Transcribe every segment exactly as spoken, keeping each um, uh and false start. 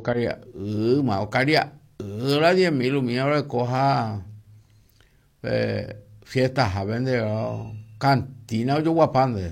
Ocaria, uh, ma Ocaria, uh, la diez mil, mi ahora coja eh, fiestas a vender oh, cantina yo guapande.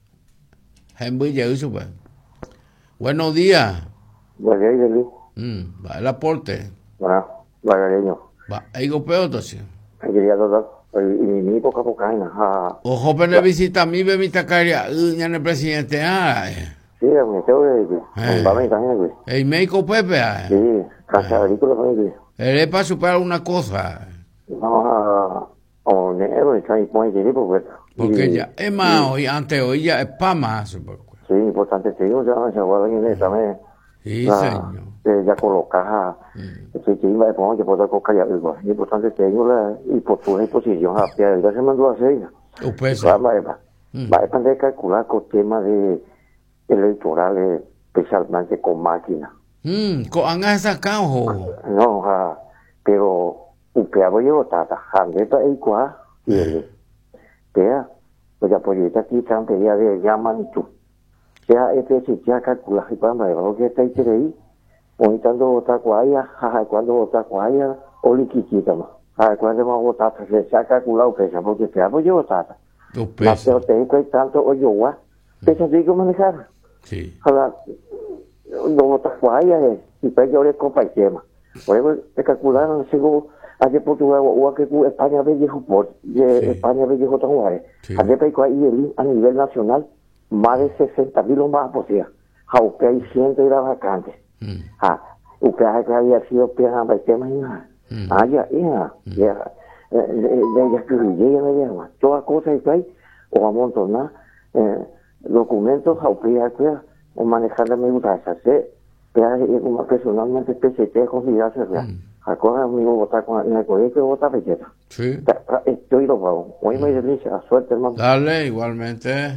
Hembu ya uso pues. Buenos días. Buenos días, Luis. Mm, va el aporte. Bueno, vagareño. Va, ahí go peor entonces. Ahí quería dar, y mi poca cocaína. Ah, ojo pene visita a mí, ve mi tacaria, uh, ya el presidente, ah. sí, me tengo que, va a venir, güey. El médico Pepe, ah. Sí, casa agrícola, güey. Él es para superar una cosa. Vamos a, o negro, y trae point de tipo, pues. Porque ya, es más, hoy, antes hoy ya es para más. Sí, importante, sí, yo ya me aguardo en esa, me. Sí, señor. Ya colocar, si que iba a poner que pueda colocar ya, igual. Importante, tengo la, y por tu exposición, a pie, ya se mandó a hacer. Usted va, va, va. Va a depender de calcular con temas de electorales, especialmente con máquinas. Mm, ¿han sacado? No, ja, pero usted ha podido tata, jande para el cual, y él, vea, pues ya podía aquí tanto ya de llaman tú. Ya este si ya calcula y cuando lo que está ahí, montando otra cuaya, jaja, cuando otra cuaya, o liquiquita más. Jaja, cuando vamos a votar, se ha calculado pesa, porque se ha podido tata. La peor que hay tanto o yo, pesa así que manejar. Sí. Ahora, no otra cuaya, y pues yo le compra el tema. Por eso, se calcularon, según, hace Portugal, o que España ve viejo por, España ve viejo tan guay. Hace Peico ahí a nivel nacional, más de sesenta mil o más posible. A usted hay ciento y la vacante. Ah, usted había sido pegando el tema y nada. Ah, ya, ya, ya. Ya que llega la llama. Todas cosas que hay, o amontonar documentos, a usted ya, o manejar la mudanza. Como personalmente P C T considerarse real. Ahora amigo votar con en el colegio vota belleza. Sí. Estoy lo pago. Hoy me delicia, suerte hermano. Dale, igualmente.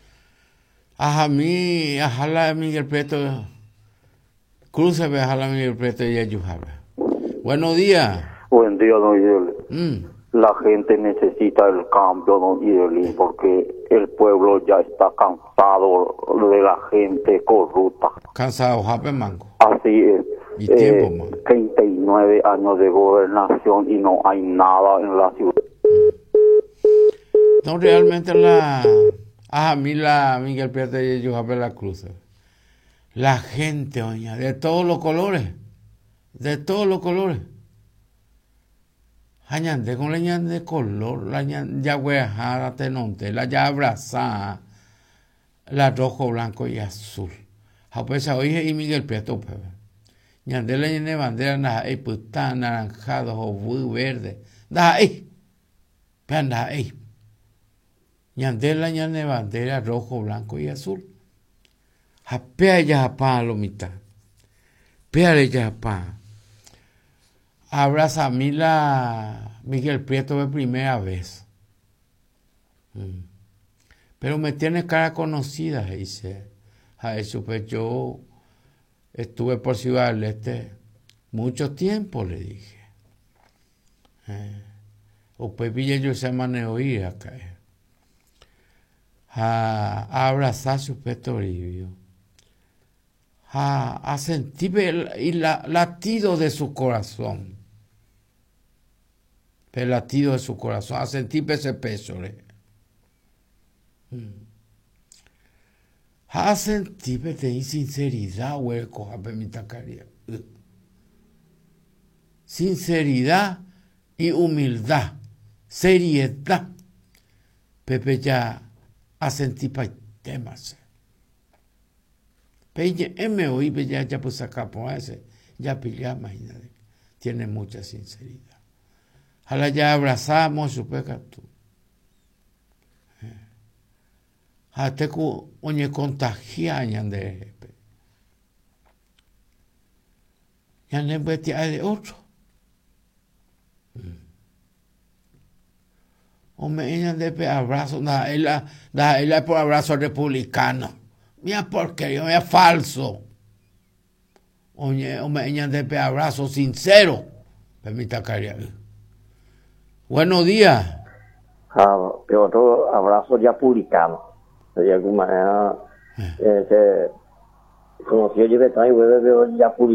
A mí, a jala Miguel Prieto, cruce ve a jala Miguel Prieto y ayudarme. Buenos días. Buen día, don Idelín. Mm. La gente necesita el cambio, don Idelín, porque el pueblo ya está cansado de la gente corrupta. Cansado, Jape Mango. Así es. Y eh, tiempo, man. treinta y nueve años de gobernación y no hay nada en la ciudad. No, realmente la... A mí la Miguel Prieto y Jape la Cruz. La gente, oña, de todos los colores. De todos los colores. Añande con la ñan de color, la ñan ya huejada tenonte, la ya abrazada, la rojo, blanco y azul. A pesar oye y Miguel Prieto, pues. Ñande la ñan de bandera, nada, ahí, pues, tan naranjado, o verde. Nada, ahí. Vean, nada, ahí. Ñande la ñan de bandera, rojo, blanco y azul. Japea ya japá lo mitad. Péale ya japá. Abraza a mí la Miguel Prieto de primera vez. Mm. Pero me tiene cara conocida, dice. A eso, pues yo estuve por Ciudad del Este mucho tiempo, le dije. Eh. O pues vi yo se maneoí acá. A, a abrazar su pecho livio. A, a sentir el, el latido de su corazón. El latido de su corazón, a sentir ese peso. A sentir de sinceridad, hueco, a mi tacaria. Sinceridad y humildad, seriedad. Pepe ya a sentir para temas. Pepe, me oí, ya, ya pues acá por ese, ya pilla, imagínate, tiene mucha sinceridad. Ahora ya abrazamos su pecado. Hasta que oye contagian de ya no hay de otro. Hombre, ella de abrazo, da ella, da ella por abrazo republicano. Mira porquería, mira falso. Oye, hombre, ella de abrazo sincero. Permita cariño. Buenos días. Ah, pero otro abrazo ya publicano. De alguna manera, eh, se conoció yo de ya publicano.